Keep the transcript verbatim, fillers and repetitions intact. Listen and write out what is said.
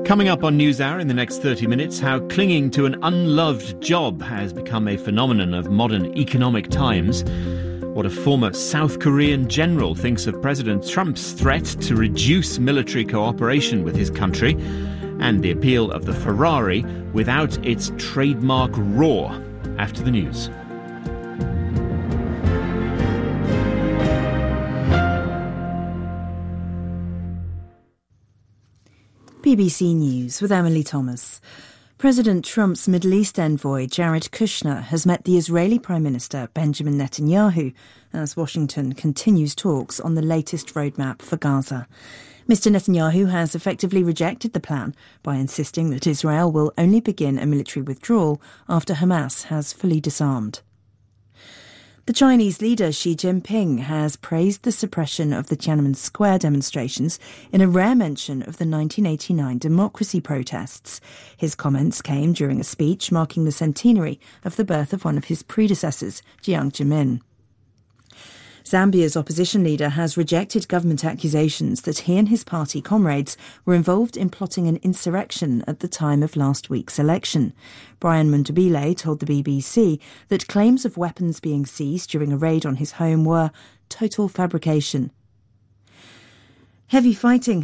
Coming up on NewsHour in the next thirty minutes, how clinging to an unloved job has become a phenomenon of modern economic times. What a former South Korean general thinks of President Trump's threat to reduce military cooperation with his country, and the appeal of the Ferrari without its trademark roar. After the news. B B C News with Emily Thomas. President Trump's Middle East envoy Jared Kushner has met the Israeli Prime Minister Benjamin Netanyahu as Washington continues talks on the latest roadmap for Gaza. Mister Netanyahu has effectively rejected the plan by insisting that Israel will only begin a military withdrawal after Hamas has fully disarmed. The Chinese leader Xi Jinping has praised the suppression of the Tiananmen Square demonstrations in a rare mention of the nineteen eighty-nine democracy protests. His comments came during a speech marking the centenary of the birth of one of his predecessors, Jiang Zemin. Zambia's opposition leader has rejected government accusations that he and his party comrades were involved in plotting an insurrection at the time of last week's election. Brian Mundabile told the B B C that claims of weapons being seized during a raid on his home were total fabrication. Heavy fighting